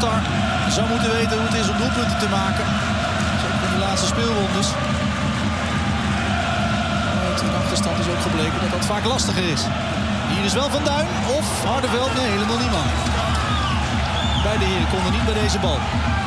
Telstar zou moeten weten hoe het is om doelpunten te maken. Zeker in de laatste speelrondes. Uit de achterstand is ook gebleken dat dat vaak lastiger is. Hier is wel Van Duin of Hardenveld. Nee, helemaal niemand. Beide heren konden niet bij deze bal.